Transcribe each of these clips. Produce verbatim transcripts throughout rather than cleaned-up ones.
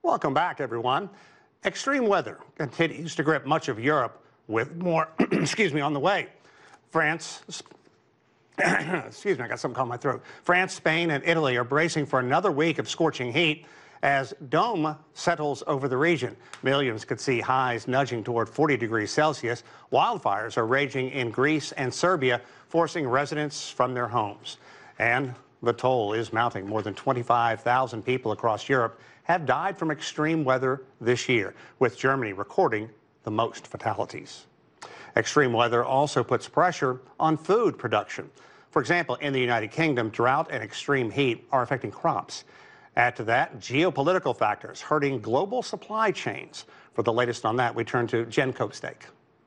Welcome back, everyone. Extreme weather continues to grip much of Europe with more, excuse me, on the way. France, excuse me, I got something caught in my throat. France, Spain, and Italy are bracing for another week of scorching heat as dome settles over the region. Millions could see highs nudging toward forty degrees Celsius. Wildfires are raging in Greece and Serbia, forcing residents from their homes. And the toll is mounting. More than twenty-five thousand people across Europe have died from extreme weather this year, with Germany recording the most fatalities. Extreme weather also puts pressure on food production. For example, in the United Kingdom, drought and extreme heat are affecting crops. Add to that geopolitical factors hurting global supply chains. For the latest on that, we turn to Jen Copestake.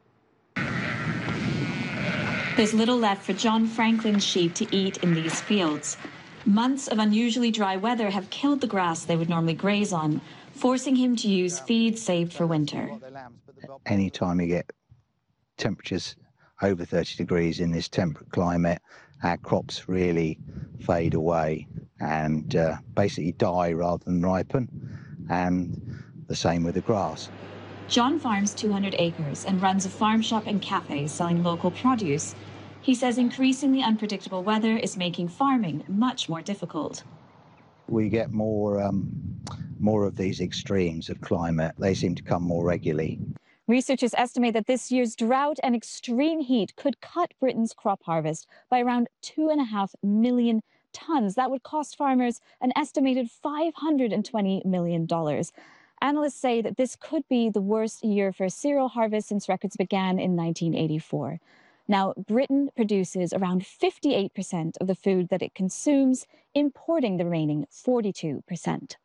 There's little left for John Franklin's sheep to eat in these fields. Months of unusually dry weather have killed the grass they would normally graze on, forcing him to use feed saved for winter. Anytime you get temperatures over thirty degrees in this temperate climate, our crops really fade away and uh, basically die rather than ripen, and the same with the grass. John farms two hundred acres and runs a farm shop and cafe selling local produce. He says increasingly unpredictable weather is making farming much more difficult. We get more, um, more of these extremes of climate. They seem to come more regularly. Researchers estimate that this year's drought and extreme heat could cut Britain's crop harvest by around two and a half million tons. That would cost farmers an estimated five hundred twenty million dollars. Analysts say that this could be the worst year for cereal harvest since records began in nineteen eighty-four. Now, Britain produces around fifty-eight percent of the food that it consumes, importing the remaining forty-two percent.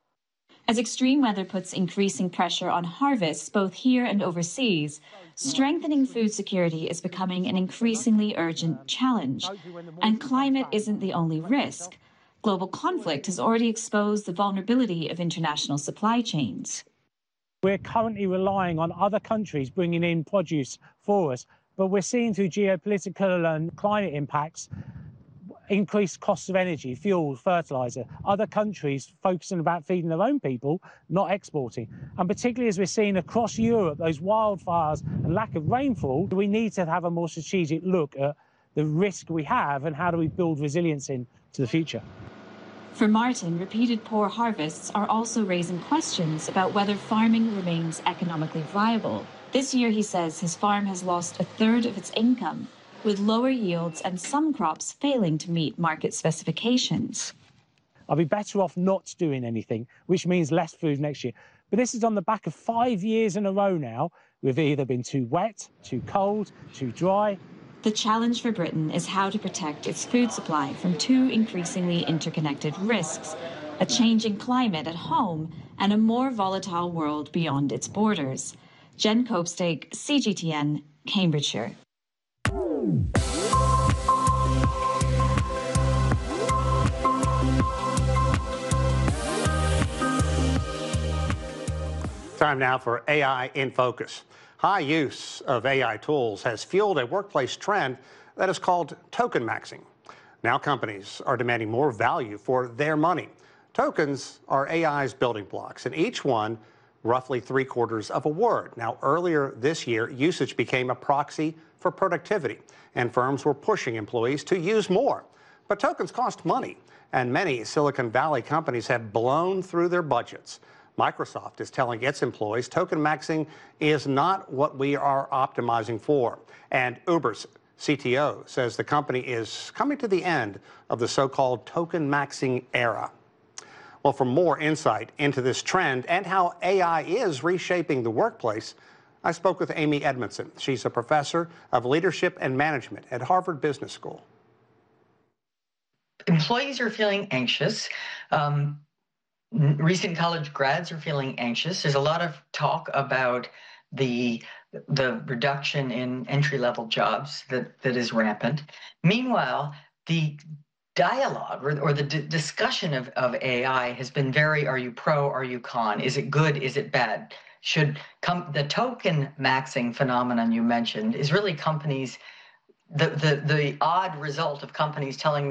As extreme weather puts increasing pressure on harvests, both here and overseas, strengthening food security is becoming an increasingly urgent challenge. And climate isn't the only risk. Global conflict has already exposed the vulnerability of international supply chains. We're currently relying on other countries bringing in produce for us, but we're seeing through geopolitical and climate impacts increased costs of energy, fuel, fertiliser. Other countries focusing about feeding their own people, not exporting. And particularly as we're seeing across Europe, those wildfires and lack of rainfall, we need to have a more strategic look at the risk we have and how do we build resilience into the future. For Martin, repeated poor harvests are also raising questions about whether farming remains economically viable. This year, he says, his farm has lost a third of its income, with lower yields and some crops failing to meet market specifications. I'll be better off not doing anything, which means less food next year. But this is on the back of five years in a row now. We've either been too wet, too cold, too dry. The challenge for Britain is how to protect its food supply from two increasingly interconnected risks: a changing climate at home and a more volatile world beyond its borders. Jen Copestake, C G T N, Cambridgeshire. Time now for A I in Focus. High use of A I tools has fueled a workplace trend that is called token maxing. Now companies are demanding more value for their money. Tokens are A I's building blocks, and each one roughly three quarters of a word. Now, earlier this year, usage became a proxy for productivity, and firms were pushing employees to use more. But tokens cost money, and many Silicon Valley companies have blown through their budgets. Microsoft is telling its employees token maxing is not what we are optimizing for. And Uber's C T O says the company is coming to the end of the so-called token maxing era. Well, for more insight into this trend and how A I is reshaping the workplace, I spoke with Amy Edmondson. She's a professor of leadership and management at Harvard Business School. Employees are feeling anxious. Um, recent college grads are feeling anxious. There's a lot of talk about the the reduction in entry-level jobs that, that is rampant. Meanwhile, the dialogue or, or the d discussion of, of A I has been very, are you pro, are you con? Is it good, is it bad? Should come the token maxing phenomenon you mentioned is really companies, the, the, the odd result of companies telling their